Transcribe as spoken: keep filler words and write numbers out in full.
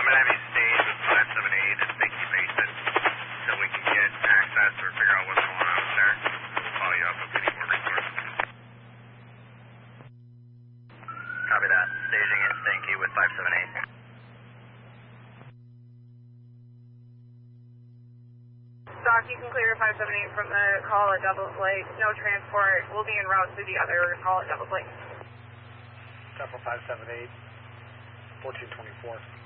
going to have you stage with five seven eight at Stinky Basin until we can get access or figure out what's going on up there. We'll call you up if we need more resources. Copy that. Staging at Stinky with five seven eight. Doc, you can clear five seven eight from the call at Devil's Lake. No transport. We'll be en route to the other call at Devil's Lake. Delta five seven eight, fourteen twenty-four.